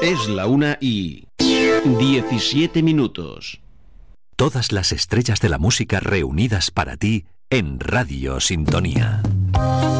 Es la 1:17. Todas las estrellas de la música reunidas para ti en Radio Sintonía.